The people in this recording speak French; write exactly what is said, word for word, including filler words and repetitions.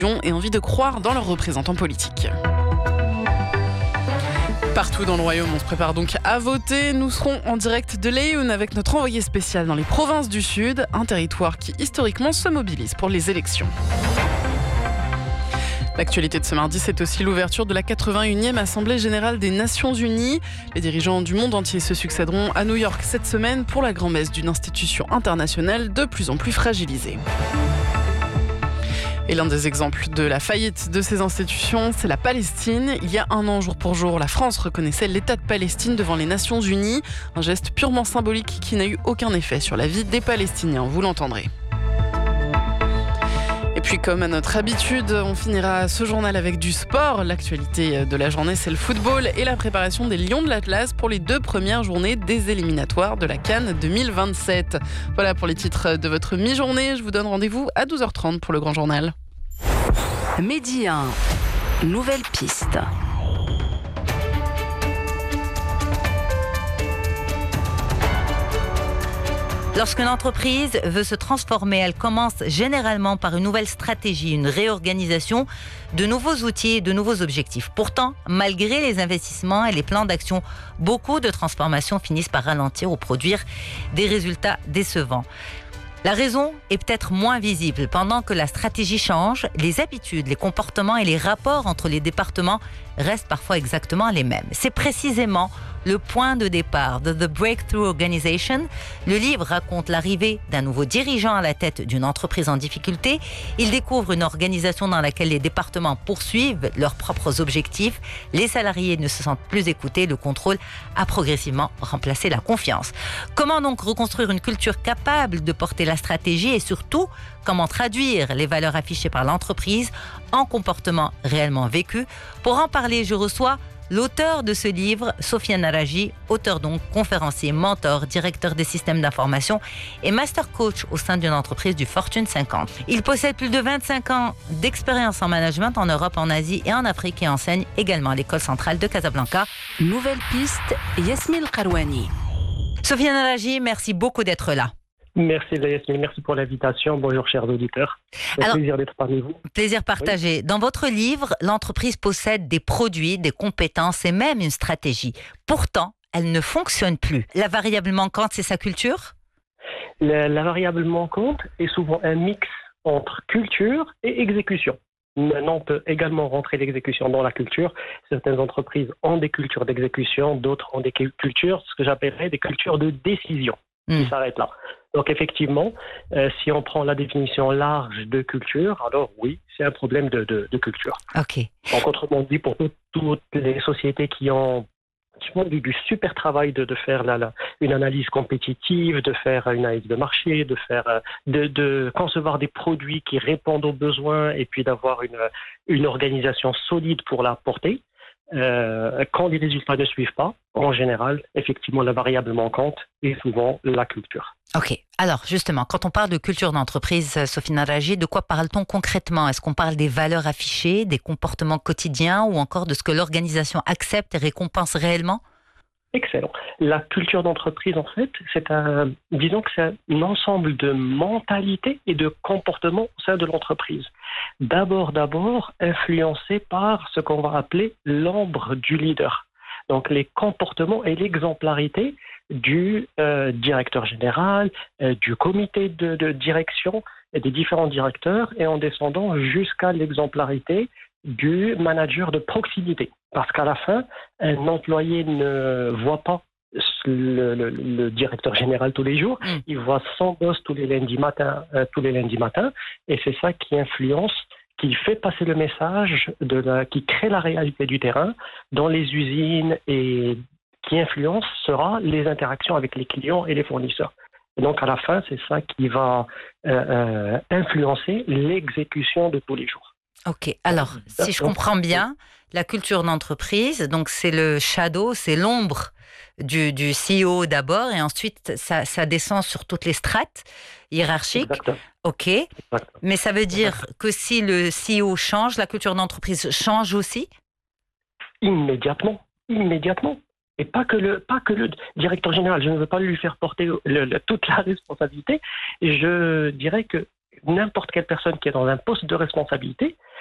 et envie de croire dans leurs représentants politiques. Partout dans le royaume, on se prépare donc à voter. Nous serons en direct de Leyun avec notre envoyé spécial dans les provinces du Sud, un territoire qui historiquement se mobilise pour les élections. L'actualité de ce mardi, c'est aussi l'ouverture de la quatre-vingt-unième Assemblée générale des Nations unies. Les dirigeants du monde entier se succéderont à New York cette semaine pour la grand-messe d'une institution internationale de plus en plus fragilisée. Et l'un des exemples de la faillite de ces institutions, c'est la Palestine. Il y a un an, jour pour jour, la France reconnaissait l'État de Palestine devant les Nations unies. Un geste purement symbolique qui n'a eu aucun effet sur la vie des Palestiniens, vous l'entendrez. Et puis comme à notre habitude, on finira ce journal avec du sport. L'actualité de la journée, c'est le football et la préparation des Lions de l'Atlas pour les deux premières journées des éliminatoires de la CAN deux mille vingt-sept. Voilà pour les titres de votre mi-journée. Je vous donne rendez-vous à douze heures trente pour le grand journal. Midi un, nouvelle piste. Lorsqu'une entreprise veut se transformer, elle commence généralement par une nouvelle stratégie, une réorganisation, de nouveaux outils et de nouveaux objectifs. Pourtant, malgré les investissements et les plans d'action, beaucoup de transformations finissent par ralentir ou produire des résultats décevants. La raison est peut-être moins visible. Pendant que la stratégie change, les habitudes, les comportements et les rapports entre les départements restent parfois exactement les mêmes. C'est précisément le point de départ de The Breakthrough Organization. Le livre raconte l'arrivée d'un nouveau dirigeant à la tête d'une entreprise en difficulté. Il découvre une organisation dans laquelle les départements poursuivent leurs propres objectifs. Les salariés ne se sentent plus écoutés. Le contrôle a progressivement remplacé la confiance. Comment donc reconstruire une culture capable de porter la stratégie et surtout, comment traduire les valeurs affichées par l'entreprise en comportements réellement vécus? Pour en parler, je reçois l'auteur de ce livre, Sofiane Araji, auteur donc, conférencier, mentor, directeur des systèmes d'information et master coach au sein d'une entreprise du Fortune cinquante. Il possède plus de vingt-cinq ans d'expérience en management en Europe, en Asie et en Afrique et enseigne également à l'école centrale de Casablanca. Nouvelle piste, Yasmine Karouani. Sofiane Araji, merci beaucoup d'être là. Merci Yasmine, merci pour l'invitation. Bonjour chers auditeurs. C'est un plaisir d'être parmi vous. Plaisir partagé. Oui. Dans votre livre, l'entreprise possède des produits, des compétences et même une stratégie. Pourtant, elle ne fonctionne plus. La variable manquante, c'est sa culture ? la, la variable manquante est souvent un mix entre culture et exécution. Maintenant, on peut également rentrer l'exécution dans la culture. Certaines entreprises ont des cultures d'exécution, d'autres ont des cultures, ce que j'appellerais des cultures de décision. Qui mmh. s'arrête là. Donc effectivement, euh, si on prend la définition large de culture, alors oui, c'est un problème de, de, de culture. Ok. Donc autrement dit, pour tout, toutes les sociétés qui ont du, du super travail de, de faire la, la, une analyse compétitive, de faire une analyse de marché, de faire, de, de concevoir des produits qui répondent aux besoins et puis d'avoir une, une organisation solide pour la porter. Euh, quand les résultats ne suivent pas, en général, effectivement, la variable manquante est souvent la culture. Ok. Alors, justement, quand on parle de culture d'entreprise, Sofiane Araji, de quoi parle-t-on concrètement ? Est-ce qu'on parle des valeurs affichées, des comportements quotidiens ou encore de ce que l'organisation accepte et récompense réellement ? Excellent. La culture d'entreprise, en fait, c'est un, disons que c'est un ensemble de mentalités et de comportements au sein de l'entreprise. D'abord, d'abord, influencé par ce qu'on va appeler l'ombre du leader. Donc, les comportements et l'exemplarité du euh, directeur général, euh, du comité de, de direction et des différents directeurs et en descendant jusqu'à l'exemplarité du manager de proximité. Parce qu'à la fin, un employé ne voit pas le, le, le directeur général tous les jours, mmh. il voit son boss tous les lundis matins, euh, tous les lundis matins, et c'est ça qui influence, qui fait passer le message, de la, qui crée la réalité du terrain dans les usines et qui influencera les interactions avec les clients et les fournisseurs. Et donc à la fin, c'est ça qui va euh, euh, influencer l'exécution de tous les jours. Ok, alors si je comprends bien, la culture d'entreprise, donc c'est le shadow, c'est l'ombre du, du C E O d'abord, et ensuite ça, ça descend sur toutes les strates hiérarchiques. Exactement. Ok, Exactement. Mais ça veut dire que si le C E O change, la culture d'entreprise change aussi ? Immédiatement, immédiatement. Et pas que le, pas que le directeur général, je ne veux pas lui faire porter le, le, toute la responsabilité. Et je dirais que n'importe quelle personne qui est dans un poste de responsabilité,